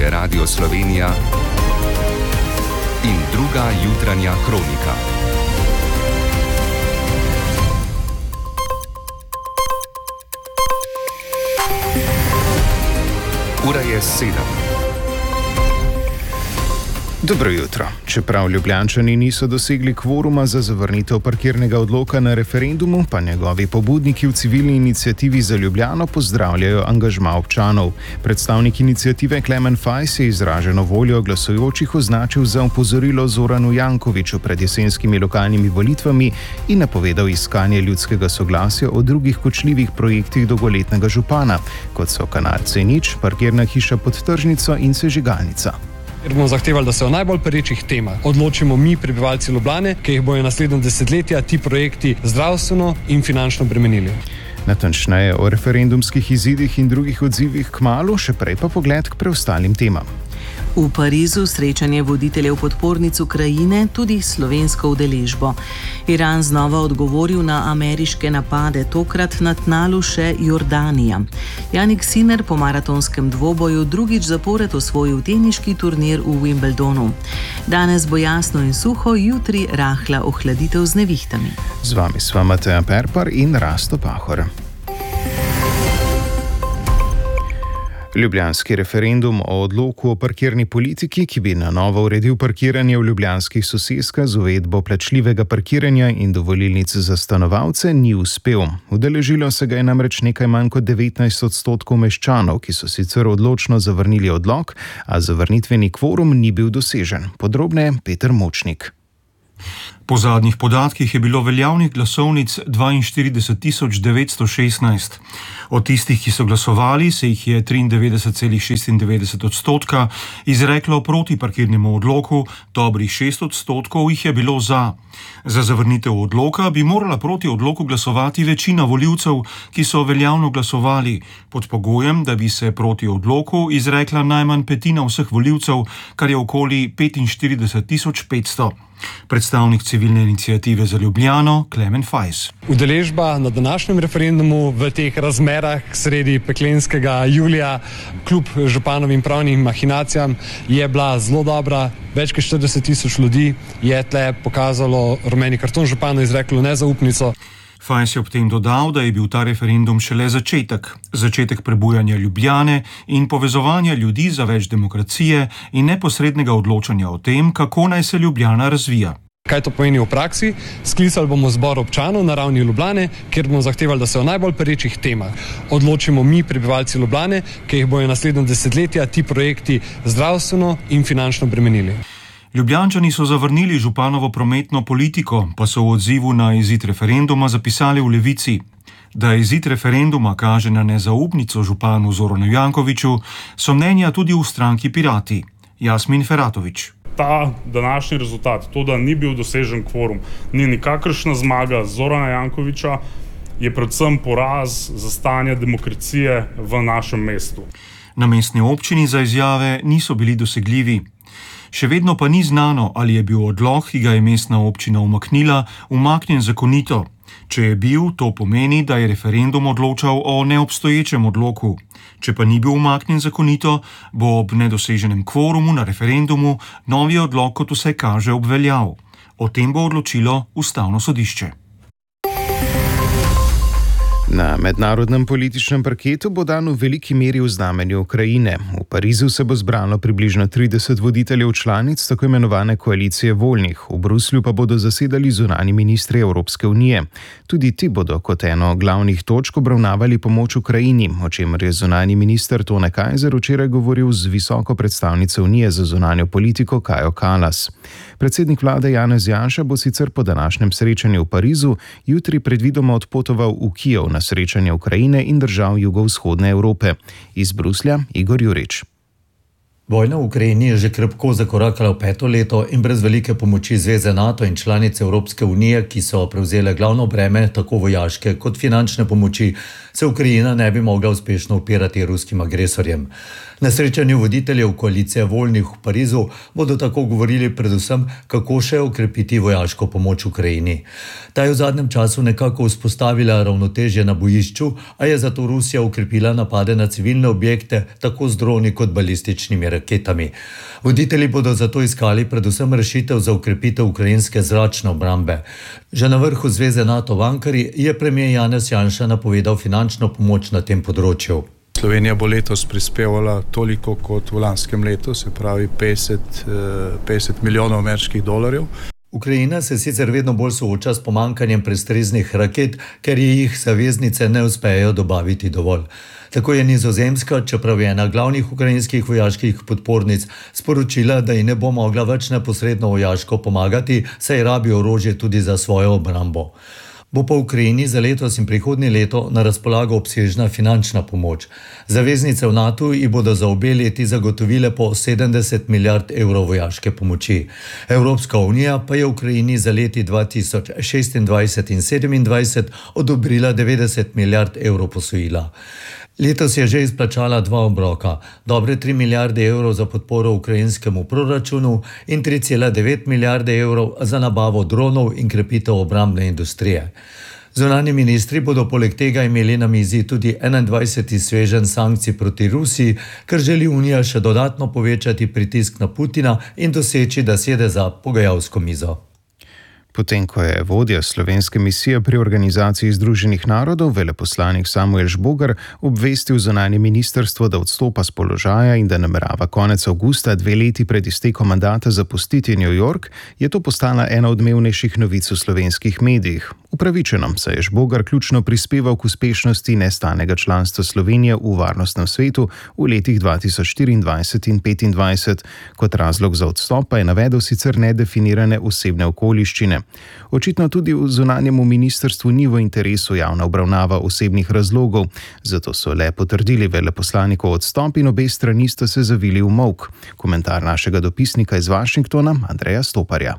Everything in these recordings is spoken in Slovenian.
je Radio Slovenija in druga jutranja kronika. Ura je 7. Dobro jutro. Čeprav Ljubljančani niso dosegli kvoruma za zavrnitev parkirnega odloka na referendumu, pa njegovi pobudniki v civilni iniciativi za Ljubljano pozdravljajo angažma občanov. Predstavnik iniciative Klemen Fajs je izraženo voljo glasujočih označil za opozorilo Zoranu Jankoviću pred jesenskimi lokalnimi volitvami in napovedal iskanje ljudskega soglasja o drugih kočljivih projektih dolgoletnega župana, kot so kanal C0, parkirna hiša pod tržnico in sežigalnica. Ker bomo zahtevali, da se o najbolj perečih temah odločimo mi, prebivalci Ljubljane, ki jih bojo naslednja desetletja ti projekti zdravstveno in finančno bremenili. Natančneje o referendumskih izidih in drugih odzivih kmalu, še prej pa pogled k preostalim temam. V Parizu srečanje voditeljev podpornic Ukrajine, tudi slovensko udeležbo. Iran znova odgovoril na ameriške napade, tokrat na tnalu še Jordanija. Jannik Sinner po maratonskem dvoboju drugič zapored osvojil teniški turnir v Wimbledonu. Danes bo jasno in suho, jutri rahla ohladitev z nevihtami. Z vami sva Mateja Perpar in Rasto Pahor. Ljubljanski referendum o odloku o parkirni politiki, ki bi na novo uredil parkiranje v ljubljanskih soseskah z uvedbo plačljivega parkiranja in dovolilnic za stanovalce, ni uspel. Udeležilo se ga je namreč nekaj manj kot 19% meščanov, ki so sicer odločno zavrnili odlok, a zavrnitveni kvorum ni bil dosežen. Podrobneje Peter Močnik. Po zadnjih podatkih je bilo veljavnih glasovnic 42.916. Od tistih, ki so glasovali, se jih je 93,96% izreklo proti parkirnemu odloku, dobrih 6% jih je bilo za. Za zavrnitev odloka bi morala proti odloku glasovati večina volivcev, ki so veljavno glasovali, pod pogojem, da bi se proti odloku izrekla najmanj petina vseh volivcev, kar je okoli 45.500. Predstavnik civilne iniciative za Ljubljano, Klemen Fajs. Udeležba na današnjem referendumu v teh razmerah sredi peklenskega julija, kljub županovim pravnim mahinacijam, je bila zelo dobra. Več kot 40.000 ljudi je tle pokazalo rumeni karton, županu izreklo nezaupnico. Fajs je ob tem dodal, da je bil ta referendum šele začetek prebujanja Ljubljane in povezovanja ljudi za več demokracije in neposrednega odločanja o tem, kako naj se Ljubljana razvija. Kaj to pomeni v praksi? Sklicali bomo zbor občanov na ravni Ljubljane, kjer bomo zahtevali, da se o najbolj perečih temah odločimo mi, prebivalci Ljubljane, ki jih bojo naslednja desetletja ti projekti zdravstveno in finančno bremenili. Ljubljančani so zavrnili županovo prometno politiko, pa so v odzivu na izid referenduma zapisali v Levici. Da izid referenduma kaže na nezaupnico županu Zoranu Jankoviću, so mnenja tudi v stranki Pirati. Jasmin Feratović. Ta današnji rezultat, to, da ni bil dosežen kvorum, ni nikakršna zmaga Zorana Jankovića, je predvsem poraz za stanje demokracije v našem mestu. Na mestni občini za izjave niso bili dosegljivi. Še vedno pa ni znano, ali je bil odlok, ki ga je mestna občina umaknila, umaknjen zakonito. Če je bil, to pomeni, da je referendum odločal o neobstoječem odloku. Če pa ni bil umaknjen zakonito, bo ob nedoseženem kvorumu na referendumu novi odlok, kot vse kaže, obveljal. O tem bo odločilo Ustavno sodišče. Na mednarodnem političnem parketu bo dan v veliki meri v znamenju Ukrajine. V Parizu se bo zbralo približno 30 voditeljev članic tako imenovane koalicije voljnih. V Bruslju pa bodo zasedali zunanji ministri Evropske unije. Tudi ti bodo kot eno glavnih točk obravnavali pomoč Ukrajini, o čemer je zunanji minister Tone Kajzer včeraj govoril z visoko predstavnico Unije za zunanjo politiko Kajo Kallas. Predsednik vlade Janez Janša bo sicer po današnjem srečanju v Parizu jutri predvidoma odpotoval v Kijev na srečanje Ukrajine in držav jugovzhodne Evrope. Iz Bruslja Igor Jurič. Vojna v Ukrajini je že krepko zakorakala v 5. leto in brez velike pomoči Zveze NATO in članice Evropske unije, ki so prevzele glavno breme tako vojaške kot finančne pomoči, se Ukrajina ne bi mogla uspešno upirati ruskim agresorjem. Na srečanju voditeljev koalicije voljnih v Parizu bodo tako govorili predvsem, kako še okrepiti vojaško pomoč Ukrajini. Ta je v zadnjem času nekako vzpostavila ravnotežje na bojišču, a je zato Rusija okrepila napade na civilne objekte tako z droni kot balističnimi raketami. Voditelji bodo zato iskali predvsem rešitev za ukrepitev ukrajinske zračne obrambe. Že na vrhu Zveze NATO v Ankari je premijer Janez Janša napovedal finančno pomoč na tem področju. Slovenija bo letos prispevala toliko kot v lanskem letu, se pravi 50 milijonov ameriških dolarjev. Ukrajina se sicer vedno bolj sooča s pomankanjem prestreznih raket, ker jih zaveznice ne uspejo dobaviti dovolj. Tako je Nizozemska, čeprav je ena glavnih ukrajinskih vojaških podpornic, sporočila, da ji ne bo mogla več neposredno vojaško pomagati, saj rabi orožje tudi za svojo obrambo. Bo pa Ukrajini za letos in prihodnje leto na razpolago obsežna finančna pomoč. Zaveznice v NATO ji bodo za obe leti zagotovile po 70 milijard evrov vojaške pomoči. Evropska unija pa je Ukrajini za leti 2026 in 2027 odobrila 90 milijard evrov posojila. Letos je že izplačala 2 obroka, dobre 3 milijarde evrov za podporo ukrajinskemu proračunu in 3,9 milijarde evrov za nabavo dronov in krepitev obrambne industrije. Zunanji ministri bodo poleg tega imeli na mizi tudi 21. sveženj sankcij proti Rusiji, ker želi Unija še dodatno povečati pritisk na Putina in doseči, da sede za pogajalsko mizo. Potem, ko je vodja slovenske misije pri Organizaciji Združenih narodov, veleposlanik Samuel Žbogar, obvestil zunanje ministrstvo, da odstopa z položaja in da namerava konec avgusta, 2 leti pred iztekom mandata, zapustiti New York, je to postala ena odmevnejših novic v slovenskih medijih. Upravičeno, saj je Žbogar ključno prispeval k uspešnosti nestalnega članstva Slovenije v varnostnem svetu v letih 2024 in 2025. Kot razlog za odstop pa je navedel sicer nedefinirane osebne okoliščine. Očitno tudi v zunanjemu ministrstvu ni v interesu javna obravnava osebnih razlogov, zato so le potrdili veleposlanikov odstop in obe strani sta se zavili v molk. Komentar našega dopisnika iz Washingtona, Andreja Stoparja.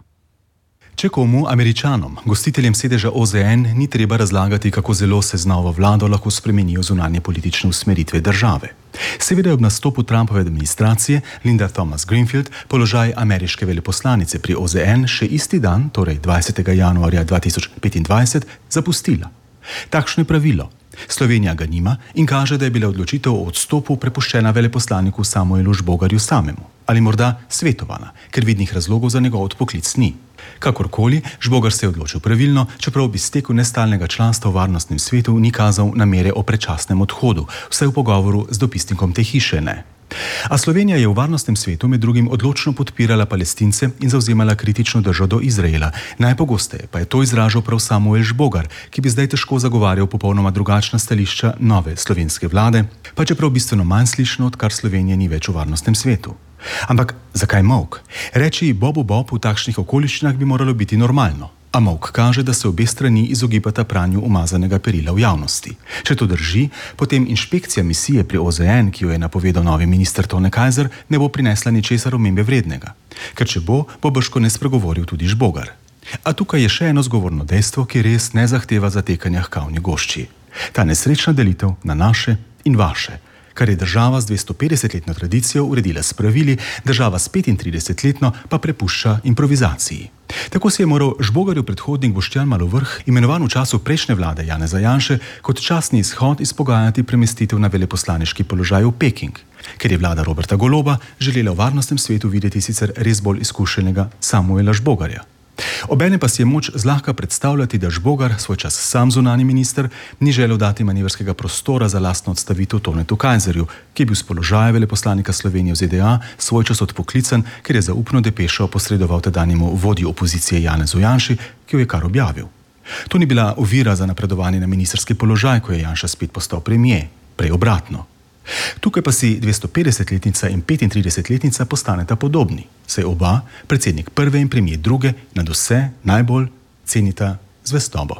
Če komu, Američanom, gostiteljem sedeža OZN, ni treba razlagati, kako zelo se z novo vlado lahko spremenijo zunanje politične usmeritve države. Seveda je ob nastopu Trumpove administracije Linda Thomas-Greenfield položaj ameriške veleposlanice pri OZN še isti dan, torej 20. januarja 2025, zapustila. Takšno je pravilo. Slovenija ga nima in kaže, da je bila odločitev o odstopu prepuščena veleposlaniku Samuelu Žbogarju samemu. Ali morda svetovana, ker vidnih razlogov za njegov odpoklic ni. Kakorkoli, Žbogar se je odločil pravilno, čeprav bi izteku nestalnega članstva v varnostnem svetu ni kazal namere o predčasnem odhodu, vsaj v pogovoru z dopisnikom te hiše ne. A Slovenija je v varnostnem svetu med drugim odločno podpirala Palestince in zavzemala kritično držo do Izraela. Najpogosteje pa je to izražal prav Samuel Žbogar, ki bi zdaj težko zagovarjal popolnoma drugačna stališča nove slovenske vlade, pa čeprav bistveno manj slišno, odkar Slovenije ni več v varnostnem svetu. Ampak zakaj molk? Reči Bobu Bob v takšnih okoliščinah bi moralo biti normalno. A molk kaže, da se obe strani izogibata pranju umazanega perila v javnosti. Če to drži, potem inšpekcija misije pri OZN, ki jo je napovedal novi minister Tone Kajzer, ne bo prinesla ničesar omembe vrednega. Ker če bo brško ne spregovoril tudi Žbogar. A tukaj je še eno zgovorno dejstvo, ki res ne zahteva zatekanja h kavni gošči. Ta nesrečna delitev na naše in vaše, kar je država z 250-letno tradicijo uredila s pravili, država s 35-letno pa prepušča improvizaciji. Tako se je moral Žbogarjev predhodnik Boštjan Malovrh, imenovan v času prejšnje vlade Janeza Janše, kot častni izhod izpogajati premestitev na veleposlaniški položaj v Peking, ker je vlada Roberta Goloba želela v varnostnem svetu videti sicer res bolj izkušenega Samuela Žbogarja. Obenem pa si je moč zlahka predstavljati, da Žbogar, svoj čas sam zunanji minister, ni želel dati manevrskega prostora za lastno odstavitev Tonetu Kajzerju, ki je bil s položaja veleposlanika Slovenije v ZDA svoj čas odpoklican, ker je zaupno depešo posredoval tedanjemu vodji opozicije Janezu Janši, ki jo je kar objavil. To ni bila ovira za napredovanje na ministrski položaj, ko je Janša spet postal premier, prej obratno. Tukaj pa si 250-letnica in 35-letnica postaneta podobni, saj oba, predsednik prve in premier druge, nadvse najbolj cenita zvestobo.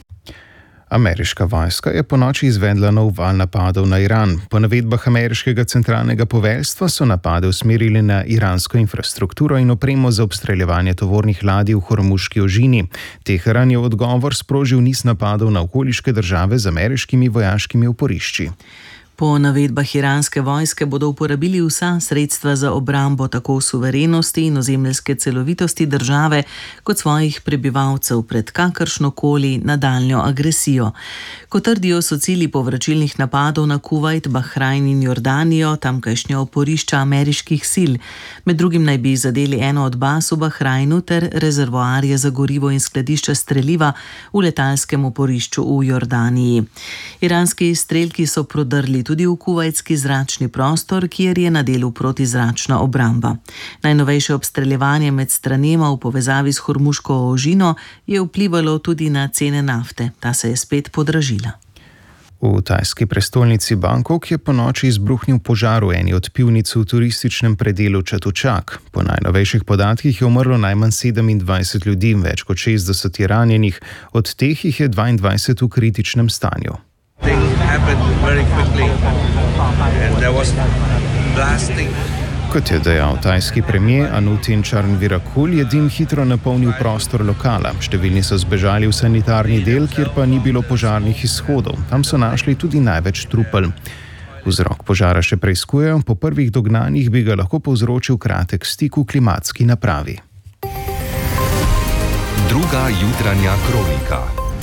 Ameriška vojska je ponoči izvedla nov val napadov na Iran. Po navedbah ameriškega centralnega poveljstva so napade usmerili na iransko infrastrukturo in opremo za obstreljevanje tovornih ladij v Hormuški ožini. Teheran je v odgovor sprožil niz napadov na okoliške države z ameriškimi vojaškimi oporišči. Po navedbah iranske vojske bodo uporabili vsa sredstva za obrambo tako suverenosti in ozemeljske celovitosti države kot svojih prebivalcev pred kakršnokoli nadaljnjo agresijo. Kot trdijo, so cilji povračilnih napadov na Kuvajt, Bahrajn in Jordanijo tamkajšnja oporišča ameriških sil. Med drugim naj bi zadeli eno od baz v Bahrajnu ter rezervoarje za gorivo in skladišča streliva v letalskem oporišču v Jordaniji. Iranski izstrelki so prodrli tudi v kuvajtski zračni prostor, kjer je na delu protizračna obramba. Najnovejše obstreljevanje med stranema v povezavi s Hormuško ožino je vplivalo tudi na cene nafte. Ta se je spet podražila. V tajski prestolnici Bangkok je ponoči izbruhnil požar v eni od pivnic v turističnem predelu Chatuchak. Po najnovejših podatkih je umrlo najmanj 27 ljudi, več kot 60 je ranjenih, od teh jih je 22 v kritičnem stanju. Kot je dejal tajski premier Anutin Charnvirakul, je dim hitro napolnil prostor lokala. Številni so zbežali v sanitarni del, kjer pa ni bilo požarnih izhodov. Tam so našli tudi največ trupel. Vzrok požara še preiskujejo, po prvih dognanjih bi ga lahko povzročil kratek stik v klimatski napravi. Druga jutranja kronika.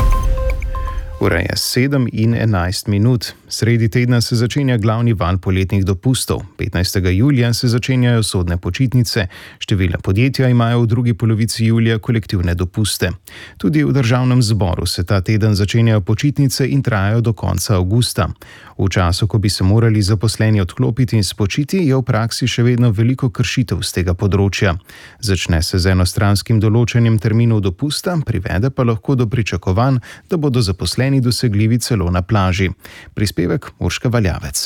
Ura je 7:11. Sredi tedna se začenja glavni val poletnih dopustov. 15. julija se začenjajo sodne počitnice. Številna podjetja imajo v drugi polovici julija kolektivne dopuste. Tudi v državnem zboru se ta teden začenjajo počitnice in trajajo do konca avgusta. V času, ko bi se morali zaposleni odklopiti in spočiti, je v praksi še vedno veliko kršitev z tega področja. Začne se z enostranskim določanjem terminov dopusta, privede pa lahko do pričakovanj, da bodo zaposleni dosegljivi celo na plaži. Prispevek Urška Valjavec.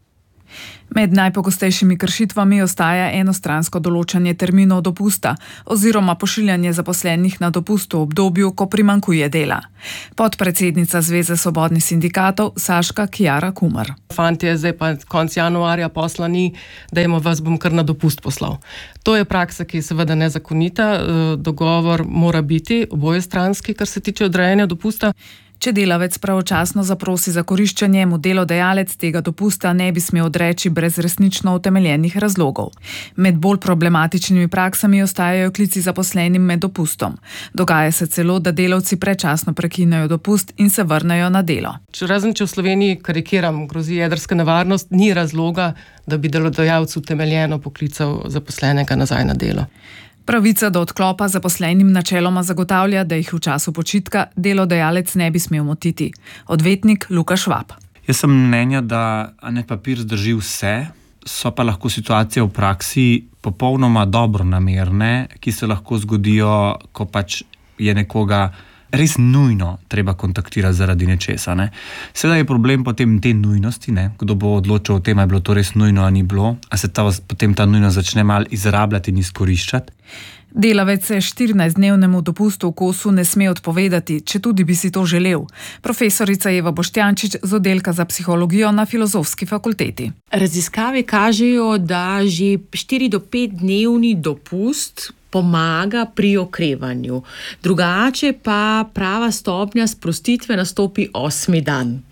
Med najpogostejšimi kršitvami ostaja enostransko določanje terminov dopusta oziroma pošiljanje zaposlenih na dopust v obdobju, ko primanjkuje dela. Podpredsednica Zveze svobodnih sindikatov Saška Kjara Kumar. Fantje, zdaj pa konc januarja posla ni, dajmo vas bom kar na dopust poslal. To je praksa, ki je seveda nezakonita. Dogovor mora biti obojestranski, kar se tiče odrejanja dopusta. Če delavec pravočasno zaprosi za koriščenje, mu delodajalec tega dopusta ne bi smel odreči brez resnično utemeljenih razlogov. Med bolj problematičnimi praksami ostajajo klici zaposlenim med dopustom. Dogaja se celo, da delavci predčasno prekinejo dopust in se vrnejo na delo. Razen če v Sloveniji, karikiram, grozi jedrska nevarnost, ni razloga, da bi delodajalec utemeljeno poklical zaposlenega nazaj na delo. Pravica do odklopa zaposlenim načeloma zagotavlja, da jih v času počitka delodajalec ne bi smel motiti. Odvetnik Luka Švab. Jaz sem mnenja, da papir zdrži vse, so pa lahko situacije v praksi popolnoma dobronamerne, ki se lahko zgodijo, ko pač je nekoga res nujno treba kontaktirati zaradi nečesa. Seveda je problem potem te nujnosti, kdo bo odločil o tem, ali je bilo to res nujno, ali ni bilo, a se potem ta nujnost začne malo izrabljati in izkoriščati. Delavec se 14-dnevnemu dopustu v kosu ne sme odpovedati, če tudi bi si to želel. Profesorica Eva Boštjančič z oddelka za psihologijo na Filozofski fakulteti. Raziskave kažejo, da že 4 do 5 dnevni dopust pomaga pri okrevanju. Drugače pa prava stopnja sprostitve nastopi 8. dan.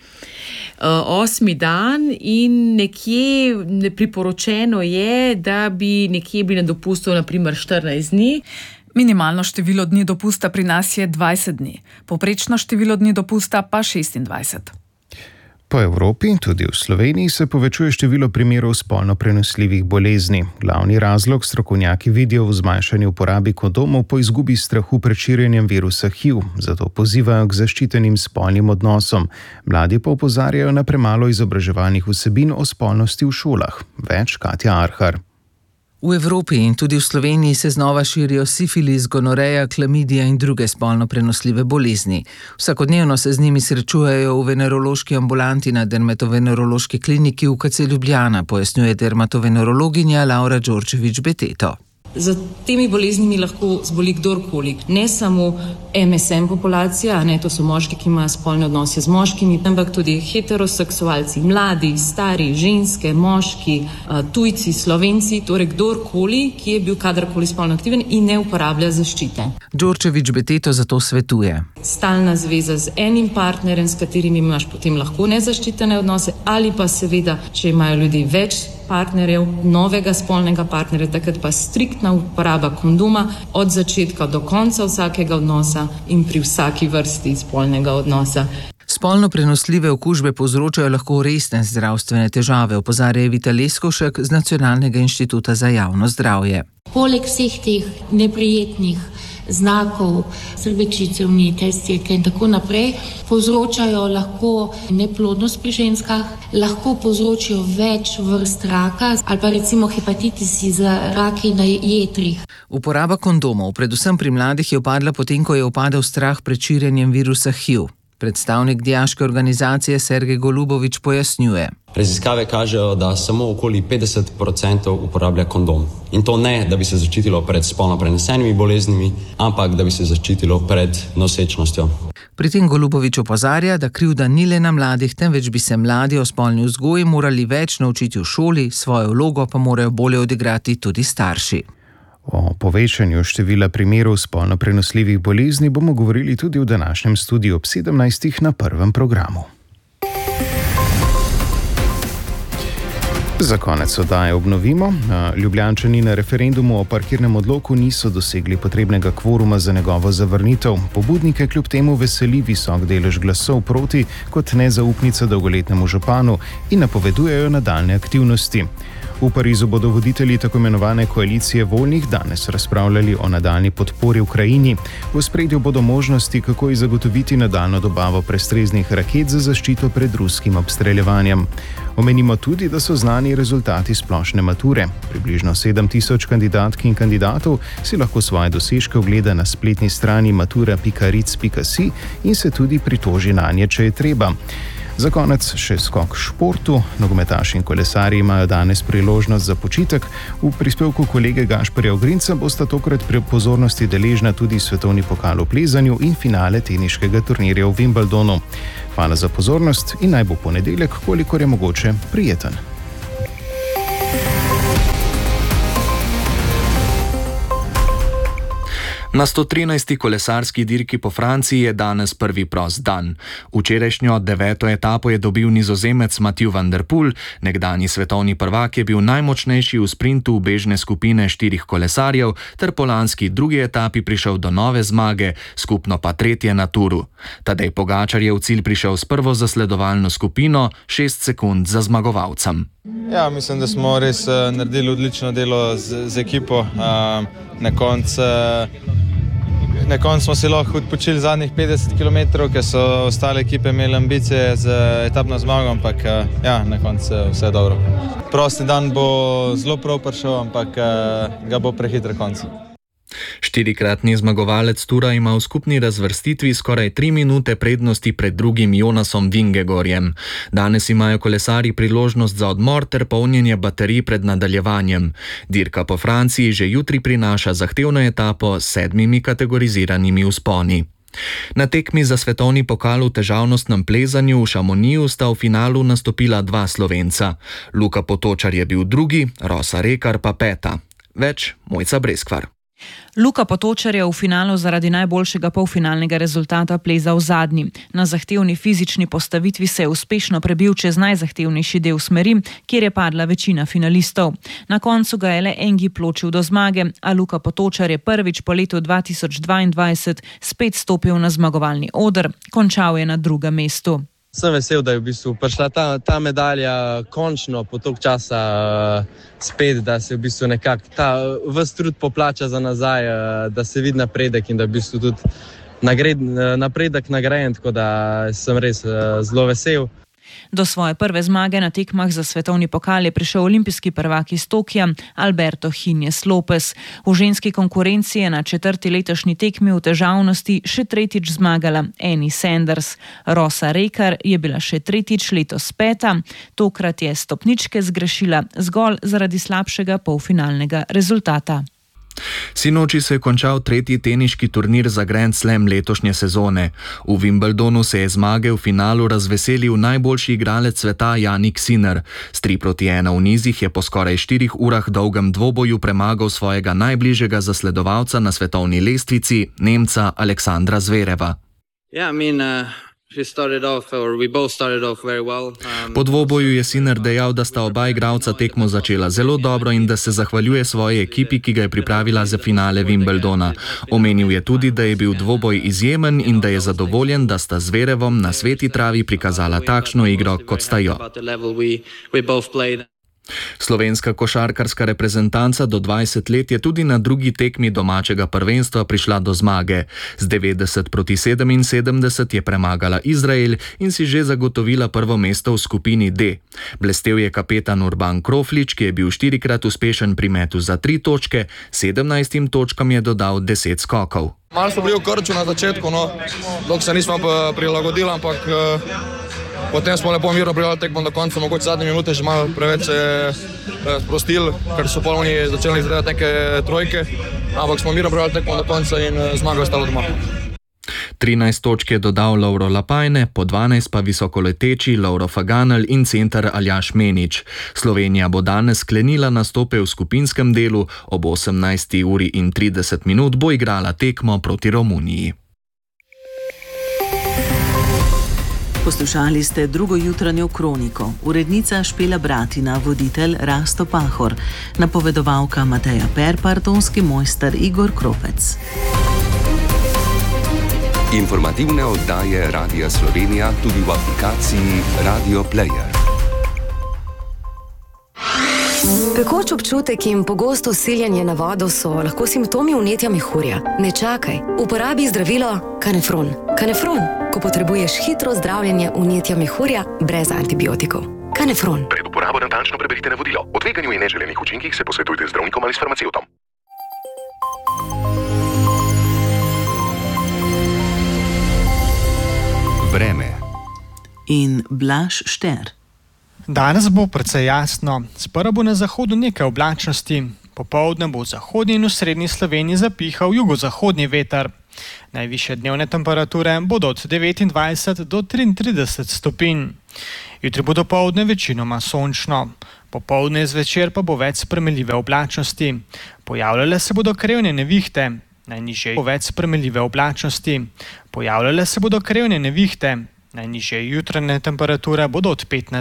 8. dan in nekje priporočeno je, da bi nekje bili na dopustu naprimer 14 dni. Minimalno število dni dopusta pri nas je 20 dni, povprečno število dni dopusta pa 26. Po Evropi, tudi v Sloveniji, se povečuje število primerov spolno prenosljivih bolezni. Glavni razlog strokovnjaki vidijo v zmanjšanju uporabi kondomov po izgubi strahu pred širjenjem virusa HIV, zato pozivajo k zaščitenim spolnim odnosom. Mladi pa opozarjajo na premalo izobraževalnih vsebin o spolnosti v šolah. Več Katja Arhar. V Evropi in tudi v Sloveniji se znova širijo sifilis, gonoreja, klamidija in druge spolno prenosljive bolezni. Vsakodnevno se z njimi srečujejo v venerološki ambulanti na dermatovenerološki kliniki UKC Ljubljana, pojasnjuje dermatovenerologinja Laura Đorđević Beteto. Za temi boleznimi lahko zboli kdorkoli. Ne samo MSM populacija, to so moški, ki imajo spolne odnose z moškimi, ampak tudi heteroseksualci, mladi, stari, ženske, moški, tujci, Slovenci, torej kdorkoli, ki je bil kadarkoli spolno aktiven in ne uporablja zaščite. Đorđević Beteto zato svetuje. Stalna zveza z enim partnerjem, s katerim imaš potem lahko nezaščitene odnose, ali pa seveda, če imajo ljudi več partnerjev, novega spolnega partnerja, takrat pa striktna uporaba kondoma od začetka do konca vsakega odnosa in pri vsaki vrsti spolnega odnosa. Spolno prenosljive okužbe povzročajo lahko resne zdravstvene težave, opozarja Evita Leskovšek z Nacionalnega inštituta za javno zdravje. Poleg vseh teh neprijetnih znakov, srbečičevni, testirke in tako naprej, povzročajo lahko neplodnost pri ženskah, lahko povzročijo več vrst raka ali pa recimo hepatitisi za raki na jetrih. Uporaba kondomov, predvsem pri mladih, je upadla potem, ko je upadel strah pred širjenjem virusa HIV. Predstavnik dijaške organizacije Sergej Golubović pojasnjuje. Raziskave kažejo, da samo okoli 50% uporablja kondom. In to ne, da bi se zaščitilo pred spolno prenesenimi boleznimi, ampak da bi se zaščitilo pred nosečnostjo. Pri tem Golubović opozarja, da krivda ni le na mladih, temveč bi se mladi o spolni vzgoji morali več naučiti v šoli, svojo vlogo pa morajo bolje odigrati tudi starši. O povečanju števila primerov spolno prenosljivih bolezni bomo govorili tudi v današnjem studiu ob 17. na prvem programu. Za konec oddaje obnovimo. Ljubljančani na referendumu o parkirnem odloku niso dosegli potrebnega kvoruma za njegovo zavrnitev. Pobudnike kljub temu veseli visok delež glasov proti kot nezaupnica dolgoletnemu županu in napovedujejo nadaljne aktivnosti. V Parizu bodo voditelji tako imenovane koalicije voljnih danes razpravljali o nadaljni podpori Ukrajini. V ospredju bodo možnosti, kako zagotoviti nadaljno dobavo prestreznih raket za zaščito pred ruskim obstreljevanjem. Omenimo tudi, da so znani rezultati splošne mature. Približno 7000 kandidatk in kandidatov si lahko svoje dosežke ogleda na spletni strani matura.ric.si in se tudi pritoži nanje, če je treba. Za konec še skok športu. Nogometaši in kolesarji imajo danes priložnost za počitek. V prispevku kolege Gašperja Ogrinca bosta tokrat pri pozornosti deležna tudi svetovni pokal v plezanju in finale teniškega turnirja v Wimbledonu. Hvala za pozornost in naj bo ponedeljek, kolikor je mogoče, prijeten. Na 113. kolesarski dirki po Franciji je danes prvi prost dan. Včerajšnjo 9. etapo je dobil Nizozemec Mathieu van der Poel, nekdanji svetovni prvak je bil najmočnejši v sprintu bežne skupine 4 kolesarjev ter po lanski drugi etapi prišel do nove zmage, skupno pa 3. na Touru. Tadej Pogačar je v cilj prišel s prvo zasledovalno skupino, 6 sekund za zmagovalcem. Ja, mislim, da smo res naredili odlično delo z ekipo. Na koncu smo se lahko odpočili zadnjih 50 km, ker so ostale ekipe imeli ambicije z etapno zmago, ampak na koncu vse dobro. Prosti dan bo zelo prav prišel, ampak ga bo prehiter konc. 4-kratni zmagovalec Toura ima v skupni razvrstitvi skoraj 3 minute prednosti pred drugim Jonasom Vingegorjem. Danes imajo kolesarji priložnost za odmor ter polnjenje baterij pred nadaljevanjem. Dirka po Franciji že jutri prinaša zahtevno etapo s 7 kategoriziranimi vzponi. Na tekmi za svetovni pokal v težavnostnem plezanju v Chamonixu sta v finalu nastopila 2 Slovenca. Luka Potočar je bil drugi, Rosa Rekar pa 5. Več Mojca Breskvar. Luka Potočar je v finalu zaradi najboljšega polfinalnega rezultata plezal zadnji. Na zahtevni fizični postavitvi se je uspešno prebil čez najzahtevnejši del smeri, kjer je padla večina finalistov. Na koncu ga je le Engi pločil do zmage, a Luka Potočar je prvič po letu 2022 spet stopil na zmagovalni oder, končal je na 2. mestu. Sem vesel, da je v bistvu prišla ta medalja končno po toliko časa spet, da se v bistvu nekako ta ves trud poplača za nazaj, da se vidi napredek in da je v bistvu tudi napredek nagrajen, tako da sem res zelo vesel. Do svoje prve zmage na tekmah za svetovni pokal je prišel olimpijski prvak iz Tokija Alberto Hinjes Lopez. V ženski konkurenci je na 4. letošnji tekmi v težavnosti še 3. zmagala Annie Sanders. Rosa Rekar je bila še 3. letos 5. Tokrat je stopničke zgrešila zgolj zaradi slabšega polfinalnega rezultata. Sinoči se je končal tretji teniški turnir za Grand Slam letošnje sezone. V Wimbledonu se je zmage v finalu razveselil najboljši igralec sveta Jannik Sinner. S 3-1 v nizih je po skoraj 4 urah dolgem dvoboju premagal svojega najbližjega zasledovalca na svetovni lestvici, Nemca Aleksandra Zvereva. Po dvoboju je Sinner dejal, da sta oba igralca tekmo začela zelo dobro in da se zahvaljuje svoji ekipi, ki ga je pripravila za finale Wimbledona. Omenil je tudi, da je bil dvoboj izjemen in da je zadovoljen, da sta Zverevom na sveti travi prikazala takšno igro, kot sta jo. Slovenska košarkarska reprezentanca do 20 let je tudi na drugi tekmi domačega prvenstva prišla do zmage. Z 90-77 je premagala Izrael in si že zagotovila prvo mesto v skupini D. Blestel je kapetan Urban Kroflič, ki je bil 4-krat uspešen pri metu za 3 točke, 17 točkam je dodal 10 skokov. Malo smo bili v krču na začetku, dok se nismo prilagodili, ampak potem smo lepo mirno pripravili tekmo do konca, mogoče zadnje minute že malo preveč se sprostili, ker so polni začeli izredati neke trojke, ampak smo mirno pripravili tekmo do konca in zmaga ostala doma. 13 točk je dodal Lovro Lapajne, po 12 pa visokoleteči Lovro Faganel in center Aljaž Menič. Slovenija bo danes sklenila nastope v skupinskem delu, ob 18:30 bo igrala tekmo proti Romuniji. Poslušali ste drugo jutranjo kroniko. Urednica Špela Bratina, voditelj Rasto Pahor, napovedovalka Mateja Perpar, tonski mojster Igor Kropec. Informativne oddaje Radia Slovenija tudi v aplikaciji Radio Player. Pekoč občutek in pogosto siljenje na vodo so lahko simptomi vnetja mehurja. Ne čakaj, uporabi zdravilo Canefron. Canefron, ko potrebuješ hitro zdravljenje vnetja mehurja brez antibiotikov. Canefron. Pred uporabo natančno preberite navodilo. O tveganju in neželenih učinkih se posvetujte z zdravnikom ali s farmacevtom. Vreme in Blaž Šter. Danes bo precej jasno, sprva bo na zahodu nekaj oblačnosti, popoldne bo v zahodni in v srednji Sloveniji zapihal jugozahodni veter. Najvišje dnevne temperature bodo od 29 do 33 stopinj. Jutri bo dopoldne večinoma sončno, popoldne zvečer pa bo več spremenljive oblačnosti. Pojavljale se bodo krevne nevihte, najnižje bo več spremenljive oblačnosti. Pojavljale se bodo krevne nevihte, najnižje jutranje temperature bodo od 15